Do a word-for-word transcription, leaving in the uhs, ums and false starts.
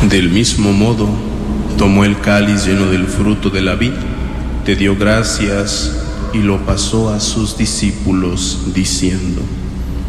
Del mismo modo, tomó el cáliz lleno del fruto de la vid, te dio gracias y lo pasó a sus discípulos, diciendo: